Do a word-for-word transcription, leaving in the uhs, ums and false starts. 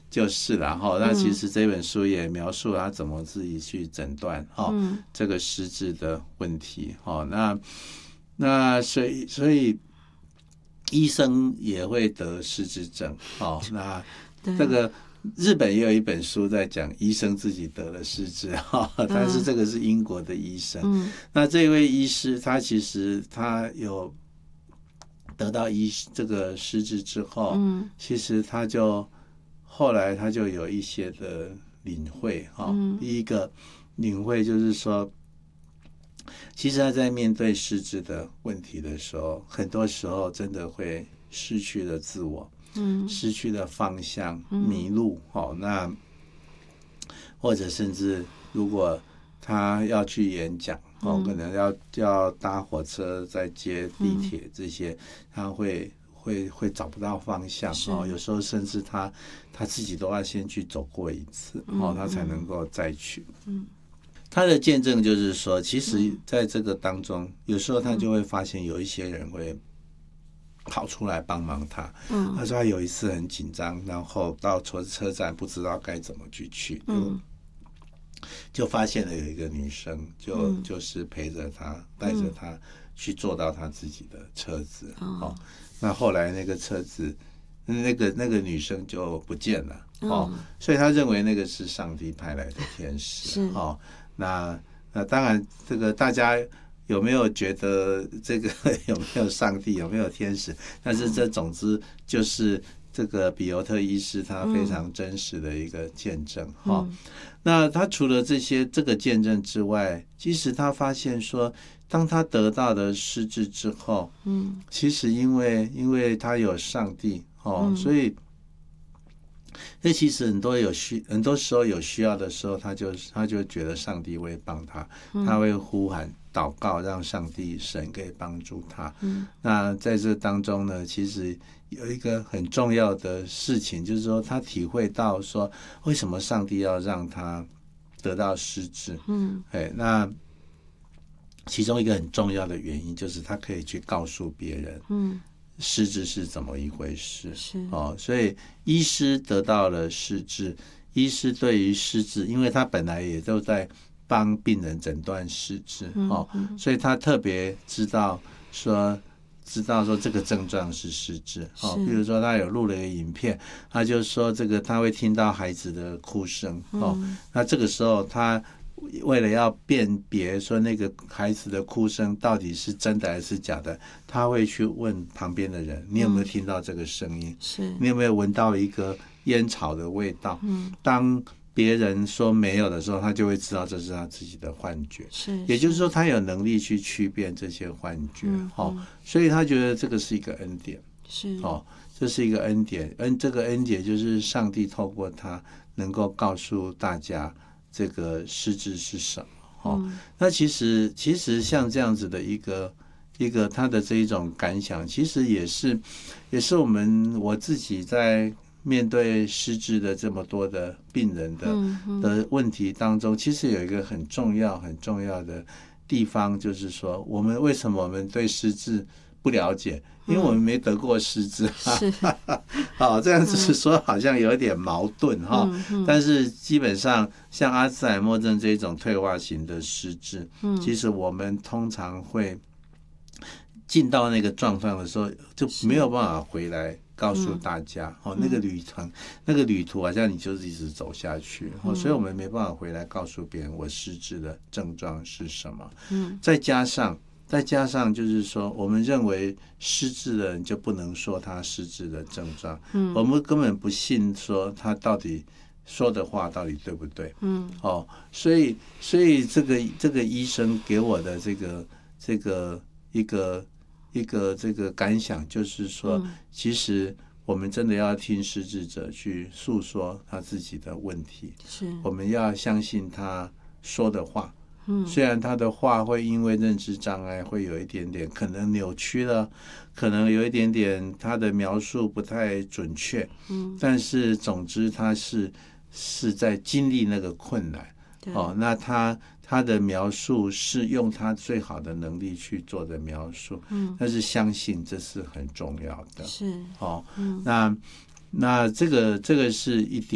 就是了哈。那其实这本书也描述他怎么自己去诊断哈、嗯、这个失智的问题哈。那那所以所以医生也会得失智症哈。那这个日本也有一本书在讲医生自己得了失智哈，但是这个是英国的医生。嗯、那这位医师他其实他有得到医这个失智之后，嗯、其实他就后来他就有一些的领会哈。嗯、第一个领会就是说，其实他在面对失智的问题的时候，很多时候真的会失去了自我。嗯、失去了方向，迷路、嗯哦、那或者甚至如果他要去演讲、哦嗯、可能要要搭火车再接地铁、嗯、这些他会会会找不到方向、哦、有时候甚至他他自己都要先去走过一次、嗯哦、他才能够再去、嗯、他的见证就是说，其实在这个当中、嗯、有时候他就会发现有一些人会跑出来帮忙他。嗯、他说他有一次很紧张，然后到车车站不知道该怎么去去，嗯、就发现了有一个女生就、嗯、就是陪着他，带着他去坐到他自己的车子。嗯哦、那后来那个车子那个那个女生就不见了。哦嗯、所以他认为那个是上帝派来的天使。哦、那那当然这个大家有没有觉得这个有没有上帝有没有天使，但是这总之就是这个比尤特医师他非常真实的一个见证、嗯哦、那他除了这些这个见证之外，其实他发现说当他得到了失智之后、嗯、其实因为因为他有上帝、哦嗯、所以那其实很多有需很多时候有需要的时候，他就他就觉得上帝会帮他，他会呼喊祷告，让上帝神可以帮助他。嗯、那在这当中呢，其实有一个很重要的事情，就是说他体会到说，为什么上帝要让他得到失智？嗯，哎，那其中一个很重要的原因就是他可以去告诉别人。嗯。失智是怎么一回事？是哦，所以医师得到了失智，医师对于失智，因为他本来也都在帮病人诊断失智、嗯哦、所以他特别知道说，知道说这个症状是失智。哦，比如说他有录了一个影片，他就说这个他会听到孩子的哭声。哦，嗯、那这个时候他为了要辨别说那个孩子的哭声到底是真的还是假的，他会去问旁边的人，你有没有听到这个声音？是你有没有闻到一个烟草的味道？嗯，当别人说没有的时候，他就会知道这是他自己的幻觉。是，也就是说他有能力去区辨这些幻觉。嗯哦、所以他觉得这个是一个恩典。是哦，这是一个恩典，恩这个恩典就是上帝透过他能够告诉大家这个失智是什么。哦嗯、那其实其实像这样子的一个一个他的这一种感想，其实也是也是我们我自己在面对失智的这么多的病人的、嗯嗯、的问题当中，其实有一个很重要很重要的地方，就是说我们为什么我们对失智不了解，因为我们没得过失智。是好，这样子说好像有点矛盾哈、嗯嗯，但是基本上像阿兹海默症这种退化型的失智、嗯、其实我们通常会进到那个状况的时候就没有办法回来告诉大家、嗯哦、那个旅程、嗯、那个旅途好像你就是一直走下去、嗯哦、所以我们没办法回来告诉别人我失智的症状是什么。嗯，再加上再加上就是说我们认为失智的人就不能说他失智的症状、嗯、我们根本不信说他到底说的话到底对不对。嗯，哦，所以所以这个这个医生给我的这个这个一个一个这个感想就是说、嗯、其实我们真的要听失智者去诉说他自己的问题，是我们要相信他说的话。嗯，虽然他的话会因为认知障碍会有一点点可能扭曲了，可能有一点点他的描述不太准确，嗯，但是总之他是是在经历那个困难。哦，那他他的描述是用他最好的能力去做的描述，嗯，但是相信这是很重要的。是哦，嗯，那那这个这个是一点。